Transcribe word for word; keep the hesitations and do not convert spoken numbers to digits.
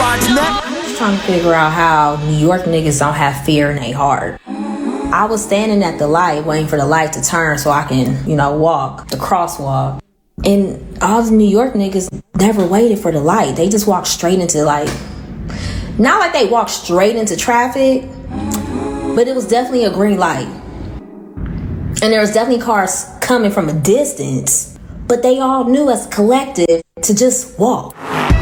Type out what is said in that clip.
watching that? I'm just trying to figure out how New York niggas don't have fear in their heart. I was standing at the light waiting for the light to turn so I can, you know, walk the crosswalk. And all the New York niggas never waited for the light. They just walked straight into, like, not like they walked straight into traffic, but it was definitely a green light. And there was definitely cars coming from a distance, but they all knew as a collective to just walk.